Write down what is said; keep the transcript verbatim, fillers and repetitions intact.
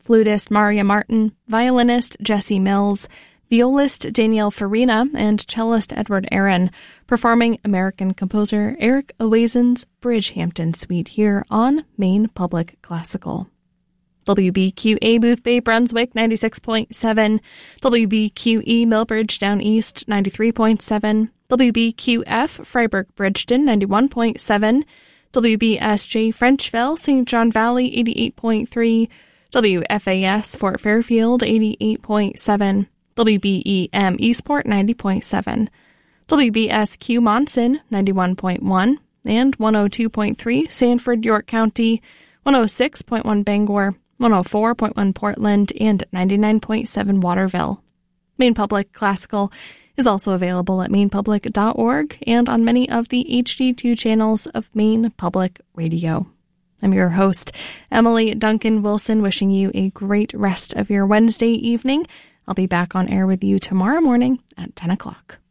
flutist Maria Martin, violinist Jesse Mills, violist Danielle Farina, and cellist Edward Aaron, performing American composer Eric Owazen's Bridgehampton Suite here on Maine Public Classical. W B Q A Boothbay Brunswick ninety-six point seven, W B Q E Millbridge Down East ninety-three point seven, W B Q F Freiburg Bridgeton ninety-one point seven, W B S J Frenchville Saint John Valley eighty-eight point three, W F A S Fort Fairfield eighty-eight point seven, W B E M Eastport ninety point seven, W B S Q Monson ninety-one point one, and one oh two point three Sanford York County, one oh six point one Bangor, one oh four point one Portland, and ninety-nine point seven Waterville. Maine Public Classical is also available at maine public dot org and on many of the H D two channels of Maine Public Radio. I'm your host, Emily Duncan Wilson, wishing you a great rest of your Wednesday evening. I'll be back on air with you tomorrow morning at ten o'clock.